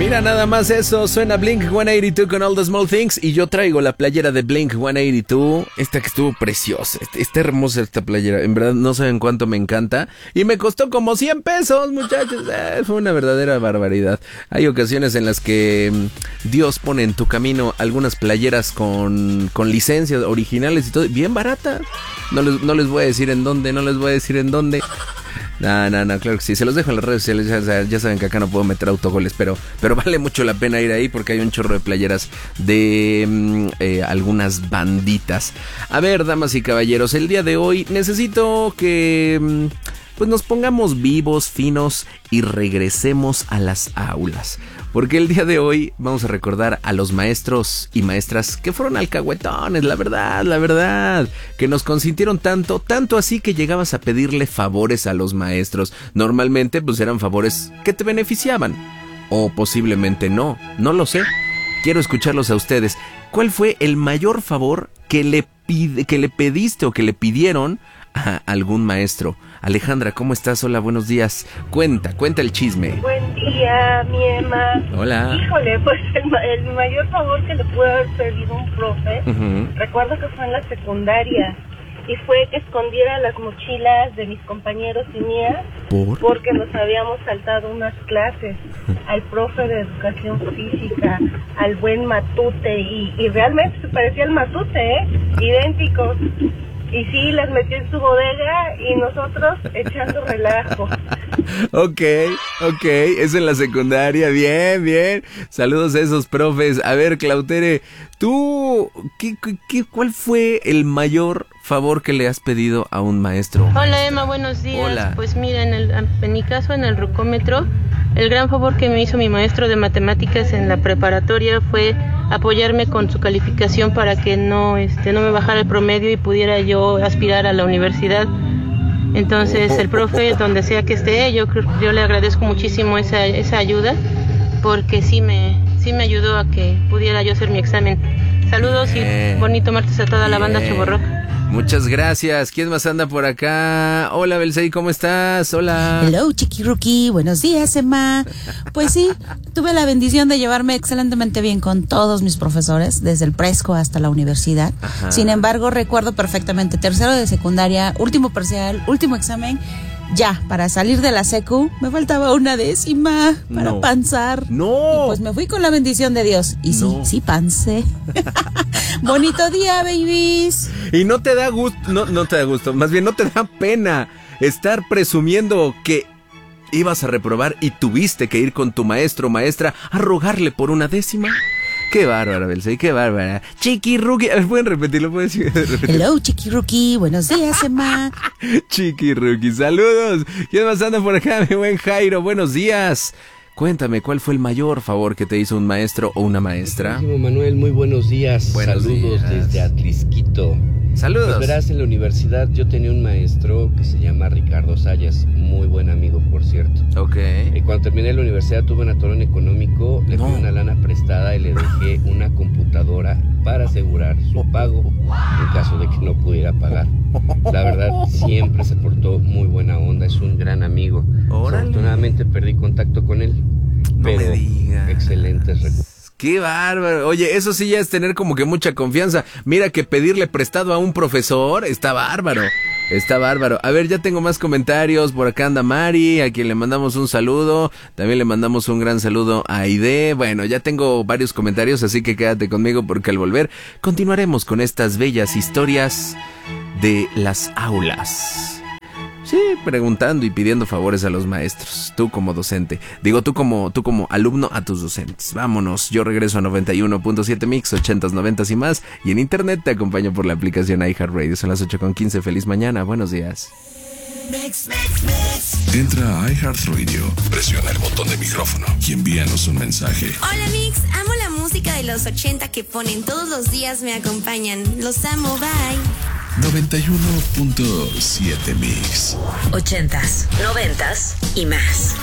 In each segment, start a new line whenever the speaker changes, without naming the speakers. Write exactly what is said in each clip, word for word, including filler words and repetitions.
Mira nada más eso, suena Blink ciento ochenta y dos con All the Small Things y yo traigo la playera de Blink ciento ochenta y dos, esta que estuvo preciosa, está hermosa esta playera, en verdad no saben cuánto me encanta y me costó como cien pesos, muchachos, eh, fue una verdadera barbaridad. Hay ocasiones en las que Dios pone en tu camino algunas playeras con, con licencias originales y todo, bien baratas, no les, no les voy a decir en dónde, no les voy a decir en dónde. No, no, no, claro que sí, se los dejo en las redes sociales, ya, ya saben que acá no puedo meter autogoles, pero, pero vale mucho la pena ir ahí porque hay un chorro de playeras de eh, algunas banditas. A ver, damas y caballeros, el día de hoy necesito que pues nos pongamos vivos, finos y regresemos a las aulas. Porque el día de hoy vamos a recordar a los maestros y maestras que fueron alcahuetones, la verdad, la verdad, que nos consintieron tanto, tanto así que llegabas a pedirle favores a los maestros. Normalmente pues eran favores que te beneficiaban, o posiblemente no, no lo sé. Quiero escucharlos a ustedes. ¿Cuál fue el mayor favor que le, pide, que le pediste o que le pidieron a algún maestro? Alejandra, ¿cómo estás? Hola, buenos días. Cuenta, cuenta el chisme.
Buen día, mi Emma.
Hola.
Híjole, pues el, el mayor favor que le pude haber pedido un profe, uh-huh. recuerdo que fue en la secundaria, y fue que escondiera las mochilas de mis compañeros y mías, ¿por? Porque nos habíamos saltado unas clases, al profe de educación física, al buen Matute, y, y realmente se parecía al Matute, ¿eh? Idénticos. Y sí, las metió en su bodega y nosotros echando relajo.
Ok, ok, es en la secundaria, bien, bien. Saludos a esos profes. A ver, Clautere, tú, ¿qué, qué, ¿cuál fue el mayor favor que le has pedido a un maestro?
Hola, Emma, buenos días.
Hola.
Pues mira, en, el, en mi caso, en el rucómetro, el gran favor que me hizo mi maestro de matemáticas en la preparatoria fue apoyarme con su calificación para que no, este, no me bajara el promedio y pudiera yo aspirar a la universidad. Entonces, el profe, donde sea que esté, yo, yo le agradezco muchísimo esa, esa ayuda, porque sí me, sí me ayudó a que pudiera yo hacer mi examen. Saludos y bonito martes a toda la banda Choborroc.
Muchas gracias. ¿Quién más anda por acá? Hola, Belsey, ¿cómo estás? Hola.
Hello, Chiqui Rookie. Buenos días, Emma. Pues sí, tuve la bendición de llevarme excelentemente bien con todos mis profesores, desde el presco hasta la universidad. Ajá. Sin embargo, recuerdo perfectamente tercero de secundaria, último parcial, último examen. Ya, para salir de la secu, me faltaba una décima para no. panzar.
¡No!
Y pues me fui con la bendición de Dios. Y sí, no. sí pancé. Bonito día, babies.
Y no te da gusto, no, no te da gusto, más bien no te da pena estar presumiendo que ibas a reprobar y tuviste que ir con tu maestro o maestra a rogarle por una décima. Qué bárbara, Belsey, qué bárbara. Chiqui Rookie, a ver, ¿pueden repetirlo? ¿Pueden repetirlo?
Hello, Chiqui Rookie, buenos días, Emma.
Chiqui Rookie, saludos. ¿Quién más anda por acá, mi buen Jairo? Buenos días. Cuéntame, ¿cuál fue el mayor favor que te hizo un maestro o una maestra?
Manuel, muy buenos días. Buenos Saludos días. Desde Atlisquito.
Saludos.
Pues verás, en la universidad yo tenía un maestro que se llama Ricardo Sayas, muy buen amigo, por cierto.
Ok.
Y cuando terminé la universidad tuve un atorón económico, le no. pedí una lana prestada y le dejé una computadora para asegurar su pago en caso de que no pudiera pagar. La verdad, siempre se portó muy buena onda, es un gran amigo.
Órale.
Afortunadamente perdí contacto con él,
no
pero
me digas.
Excelentes recuerdos.
¡Qué bárbaro! Oye, eso sí ya es tener como que mucha confianza. Mira que pedirle prestado a un profesor está bárbaro. Está bárbaro. A ver, ya tengo más comentarios. Por acá anda Mari, a quien le mandamos un saludo. También le mandamos un gran saludo a Aide. Bueno, ya tengo varios comentarios, así que quédate conmigo porque al volver continuaremos con estas bellas historias de las aulas. Sí, preguntando y pidiendo favores a los maestros. Tú como docente. Digo, tú como tú como alumno a tus docentes. Vámonos. Yo regreso a noventa y uno punto siete Mix, ochentas, noventas y más. Y en internet te acompaño por la aplicación iHeartRadio. Son las ocho con quince. Feliz mañana. Buenos días.
Mix, mix, mix. Entra a iHeartRadio, presiona el botón de micrófono y envíanos un mensaje.
Hola Mix, amo la música de los ochenta que ponen todos los días, me acompañan. Los amo, bye.
noventa y uno punto siete Mix.
Ochentas, noventas y más.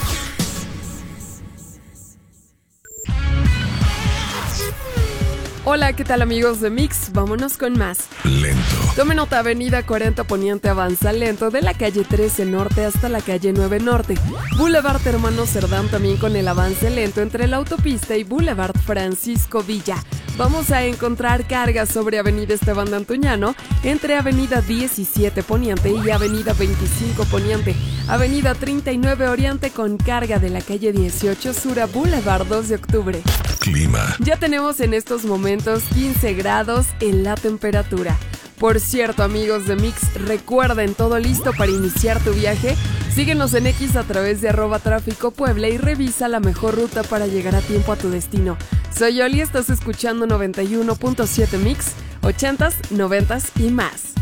Hola, ¿qué tal amigos de Mix? Vámonos con más.
Lento.
Tome nota, avenida cuarenta Poniente avanza lento de la calle trece Norte hasta la calle nueve Norte. Boulevard Hermano Cerdán también con el avance lento entre la autopista y Boulevard Francisco Villa. Vamos a encontrar cargas sobre avenida Esteban de Antuñano entre avenida diecisiete Poniente y avenida veinticinco Poniente. Avenida treinta y nueve Oriente con carga de la calle dieciocho Sur a Boulevard dos de Octubre.
Clima.
Ya tenemos en estos momentos quince grados en la temperatura. Por cierto, amigos de Mix, recuerden, todo listo para iniciar tu viaje. Síguenos en X a través de arroba tráfico Puebla y revisa la mejor ruta para llegar a tiempo a tu destino. Soy Oli, estás escuchando noventa y uno punto siete Mix, ochentas, noventas y más.